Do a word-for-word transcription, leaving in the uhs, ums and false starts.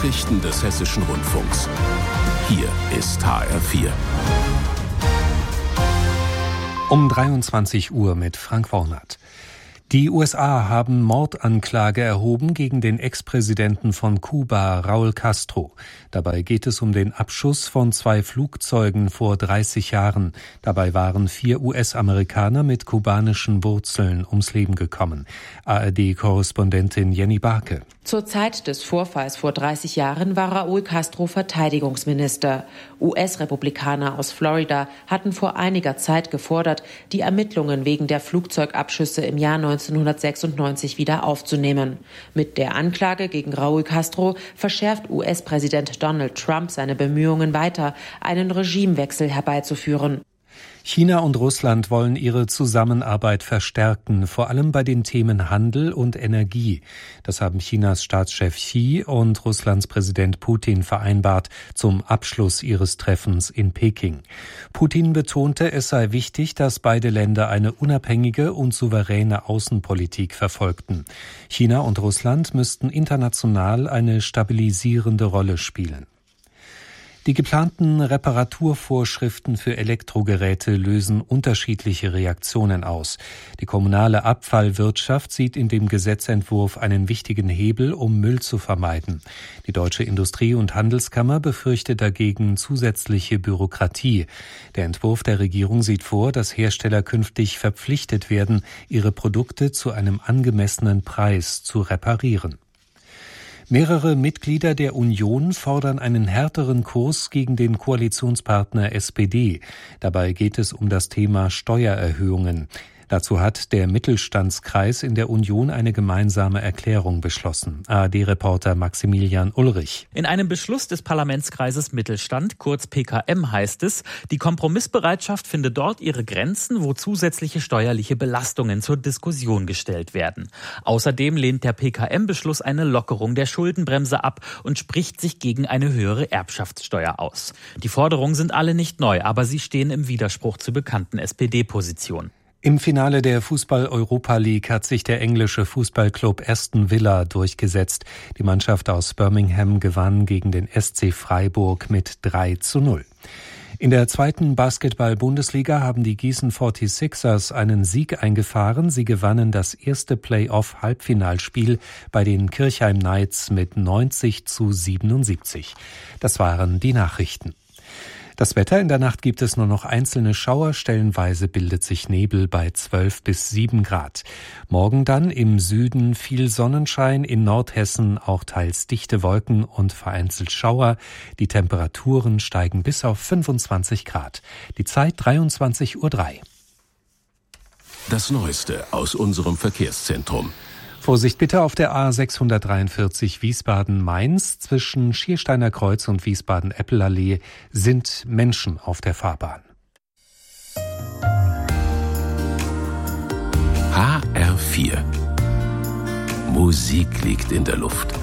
Nachrichten des Hessischen Rundfunks. Hier ist H R vier. Um dreiundzwanzig Uhr mit Frank Wornert. Die U S A haben Mordanklage erhoben gegen den Ex-Präsidenten von Kuba, Raúl Castro. Dabei geht es um den Abschuss von zwei Flugzeugen vor dreißig Jahren. Dabei waren vier U S-Amerikaner mit kubanischen Wurzeln ums Leben gekommen. A R D-Korrespondentin Jenny Barke. Zur Zeit des Vorfalls vor dreißig Jahren war Raúl Castro Verteidigungsminister. U S-Republikaner aus Florida hatten vor einiger Zeit gefordert, die Ermittlungen wegen der Flugzeugabschüsse im Jahr neunzehnhundertsechsundneunzig wieder aufzunehmen. Mit der Anklage gegen Raúl Castro verschärft U S-Präsident Donald Trump seine Bemühungen weiter, einen Regimewechsel herbeizuführen. China und Russland wollen ihre Zusammenarbeit verstärken, vor allem bei den Themen Handel und Energie. Das haben Chinas Staatschef Xi und Russlands Präsident Putin vereinbart zum Abschluss ihres Treffens in Peking. Putin betonte, es sei wichtig, dass beide Länder eine unabhängige und souveräne Außenpolitik verfolgten. China und Russland müssten international eine stabilisierende Rolle spielen. Die geplanten Reparaturvorschriften für Elektrogeräte lösen unterschiedliche Reaktionen aus. Die kommunale Abfallwirtschaft sieht in dem Gesetzentwurf einen wichtigen Hebel, um Müll zu vermeiden. Die Deutsche Industrie- und Handelskammer befürchtet dagegen zusätzliche Bürokratie. Der Entwurf der Regierung sieht vor, dass Hersteller künftig verpflichtet werden, ihre Produkte zu einem angemessenen Preis zu reparieren. Mehrere Mitglieder der Union fordern einen härteren Kurs gegen den Koalitionspartner S P D. Dabei geht es um das Thema Steuererhöhungen. Dazu hat der Mittelstandskreis in der Union eine gemeinsame Erklärung beschlossen. A R D-Reporter Maximilian Ulrich. In einem Beschluss des Parlamentskreises Mittelstand, kurz P K M, heißt es, die Kompromissbereitschaft finde dort ihre Grenzen, wo zusätzliche steuerliche Belastungen zur Diskussion gestellt werden. Außerdem lehnt der P K M-Beschluss eine Lockerung der Schuldenbremse ab und spricht sich gegen eine höhere Erbschaftssteuer aus. Die Forderungen sind alle nicht neu, aber sie stehen im Widerspruch zur bekannten S P D-Position. Im Finale der Fußball-Europa League hat sich der englische Fußballclub Aston Villa durchgesetzt. Die Mannschaft aus Birmingham gewann gegen den S C Freiburg mit drei zu null. In der zweiten Basketball-Bundesliga haben die Gießen forty-sixers einen Sieg eingefahren. Sie gewannen das erste Play-off-Halbfinalspiel bei den Kirchheim Knights mit neunzig zu siebenundsiebzig. Das waren die Nachrichten. Das Wetter: in der Nacht gibt es nur noch einzelne Schauer, stellenweise bildet sich Nebel bei zwölf bis sieben Grad. Morgen dann im Süden viel Sonnenschein, in Nordhessen auch teils dichte Wolken und vereinzelt Schauer. Die Temperaturen steigen bis auf fünfundzwanzig Grad. Die Zeit dreiundzwanzig Uhr drei. Das Neueste aus unserem Verkehrszentrum. Vorsicht bitte auf der A sechshundertdreiundvierzig Wiesbaden-Mainz. Zwischen Schiersteiner Kreuz und Wiesbaden-Eppelallee sind Menschen auf der Fahrbahn. H R vier. Musik liegt in der Luft.